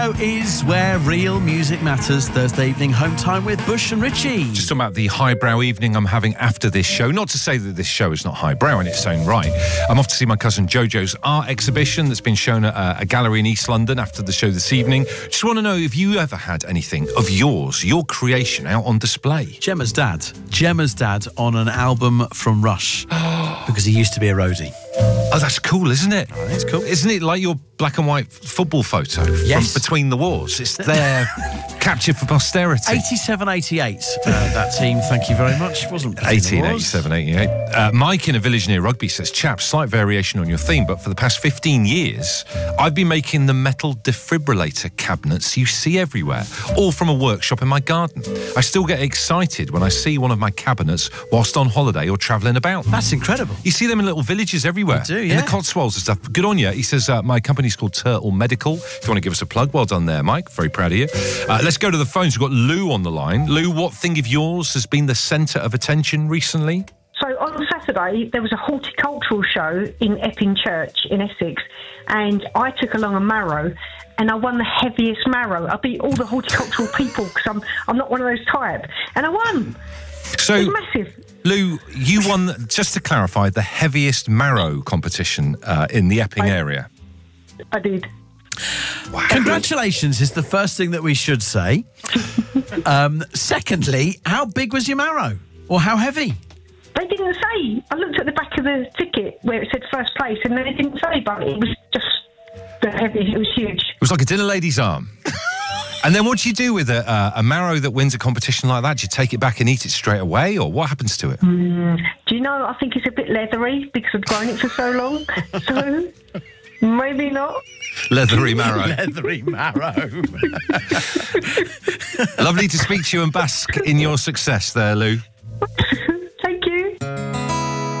Is where real music matters. Thursday evening, home time with Bush and Richie. Just talking about the highbrow evening I'm having after this show. Not to say that this show is not highbrow in its own right. I'm off to see my cousin Jojo's art exhibition that's been shown at a gallery in East London after the show this evening. Just want to know if you ever had anything of yours, your creation, out on display. Gemma's dad on an album from Rush because he used to be a roadie. Oh, that's cool, isn't it? Oh, it's cool. Isn't it like your black and white football photo Yes. from Between the Wars? It's there, captured for posterity. 87, 88, that team, thank you very much. It wasn't 1887, 88. Mike in a village near Rugby says, chaps, slight variation on your theme, but for the past 15 years, I've been making the metal defibrillator cabinets you see everywhere, all from a workshop in my garden. I still get excited when I see one of my cabinets whilst on holiday or travelling about. That's incredible. You see them in little villages everywhere. You do, In yeah. the Cotswolds and stuff. Good on you. He says, my company's called Turtle Medical. If you want to give us a plug, well done there, Mike. Very proud of you. Let's go to the phones. We've got Lou on the line. Lou, what thing of yours has been the centre of attention recently? So on Saturday, there was a horticultural show in Epping Church in Essex, and I took along a marrow, and I won the heaviest marrow. I beat all the horticultural people because I'm not one of those type, and I won. So, It was massive. Lou, you won, just to clarify, the heaviest marrow competition in the Epping area. I did. Wow. Congratulations is the first thing that we should say. Secondly, how big was your marrow? Or how heavy? They didn't say. I looked at the back of the ticket where it said first place, and they didn't say, but it was just the heavy. It was huge. It was like a dinner lady's arm. And then what do you do with a marrow that wins a competition like that? Do you take it back and eat it straight away, or what happens to it? Do you know, I think it's a bit leathery because I've grown it for so long. So maybe not. Leathery marrow. Leathery marrow. Lovely to speak to you and bask in your success there, Lou.